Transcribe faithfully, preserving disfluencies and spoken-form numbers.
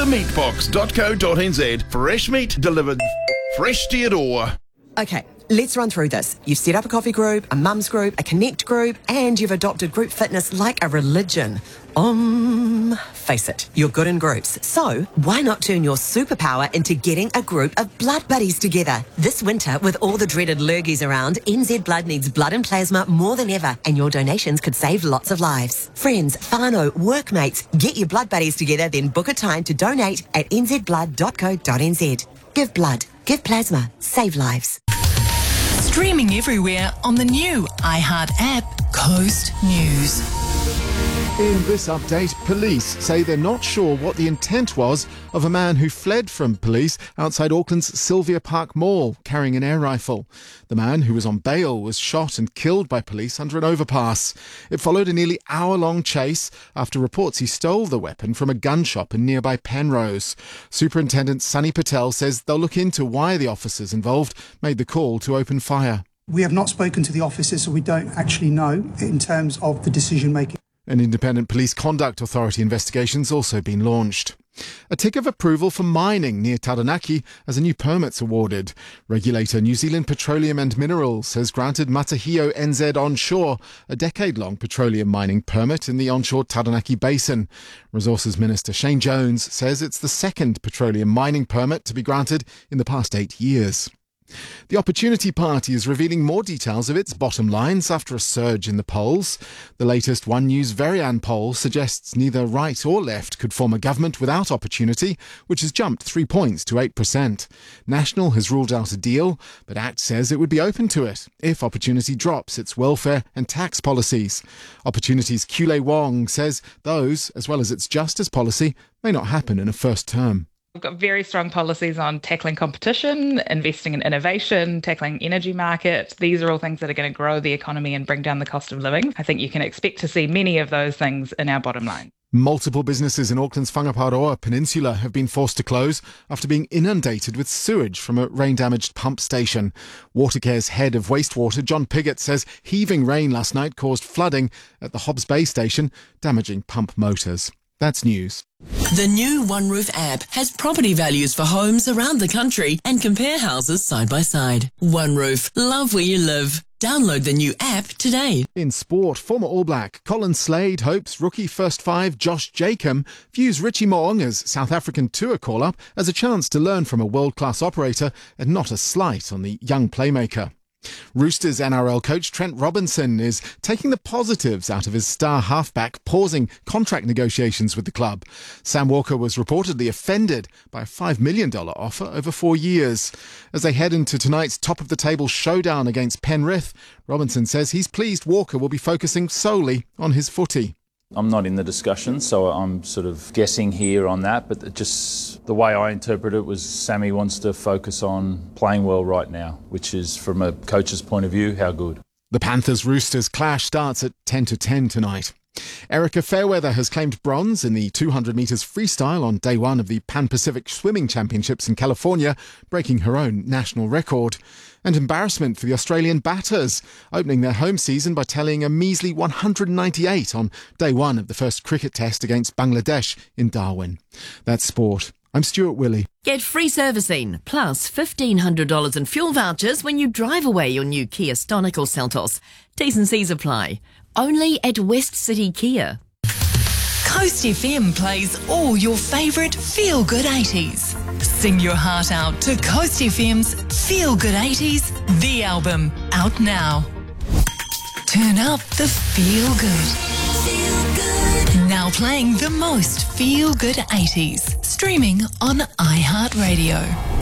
meatbox dot co dot n z. Fresh meat delivered fresh to your door. Okay, let's run through this. You've set up a coffee group, a mums group, a connect group, and you've adopted group fitness like a religion. Um, face it, you're good in groups. So why not turn your superpower into getting a group of blood buddies together? This winter, with all the dreaded lurgies around, N Z Blood needs blood and plasma more than ever, and your donations could save lots of lives. Friends, whānau, workmates, get your blood buddies together, then book a time to donate at n z blood dot co dot n z. Give blood, give plasma, save lives. Streaming everywhere on the new iHeart app, Coast News. In this update, police say they're not sure what the intent was of a man who fled from police outside Auckland's Sylvia Park Mall carrying an air rifle. The man, who was on bail, was shot and killed by police under an overpass. It followed a nearly hour-long chase after reports he stole the weapon from a gun shop in nearby Penrose. Superintendent Sunny Patel says they'll look into why the officers involved made the call to open fire. We have not spoken to the officers, so we don't actually know in terms of the decision-making. An independent police conduct authority investigation's also been launched. A tick of approval for mining near Taranaki as a new permit's awarded. Regulator New Zealand Petroleum and Minerals has granted Matahio N Z Onshore a decade-long petroleum mining permit in the onshore Taranaki Basin. Resources Minister Shane Jones says it's the second petroleum mining permit to be granted in the past eight years. The Opportunity Party is revealing more details of its bottom lines after a surge in the polls. The latest One News Verian poll suggests neither right or left could form a government without Opportunity, which has jumped three points to eight percent. National has ruled out a deal, but ACT says it would be open to it if Opportunity drops its welfare and tax policies. Opportunity's Kule Wong says those, as well as its justice policy, may not happen in a first term. We've got very strong policies on tackling competition, investing in innovation, tackling energy market. These are all things that are going to grow the economy and bring down the cost of living. I think you can expect to see many of those things in our bottom line. Multiple businesses in Auckland's Whangaparoa Peninsula have been forced to close after being inundated with sewage from a rain-damaged pump station. Watercare's head of wastewater, John Piggott, says heaving rain last night caused flooding at the Hobbs Bay station, damaging pump motors. That's news. The new One Roof app has property values for homes around the country and compare houses side by side. One Roof, love where you live. Download the new app today. In sport, former All Black Colin Slade hopes rookie first five Josh Jacob views Richie Mo'unga's as South African tour call-up as a chance to learn from a world-class operator and not a slight on the young playmaker. Roosters N R L coach Trent Robinson is taking the positives out of his star halfback pausing contract negotiations with the club. Sam Walker was reportedly offended by a five million dollars offer over four years. As they head into tonight's top-of-the-table showdown against Penrith, Robinson says he's pleased Walker will be focusing solely on his footy. I'm not in the discussion, so I'm sort of guessing here on that, but it just the way I interpret it was Sammy wants to focus on playing well right now, which is, from a coach's point of view, how good. The Panthers-Roosters clash starts at ten to ten tonight. Erica Fairweather has claimed bronze in the two hundred metres freestyle on day one of the Pan-Pacific Swimming Championships in California, breaking her own national record. And embarrassment for the Australian batters, opening their home season by tallying a measly one hundred ninety-eight on day one of the first cricket test against Bangladesh in Darwin. That's sport. I'm Stuart Willey. Get free servicing, plus fifteen hundred dollars in fuel vouchers when you drive away your new Kia Stonic or Seltos. T's and C's apply. Only at West City Kia. Coast F M plays all your favourite feel-good eighties. Sing your heart out to Coast F M's Feel Good eighties, the album, out now. Turn up the feel good. Feel good. Now playing the most feel good eighties. Streaming on iHeartRadio.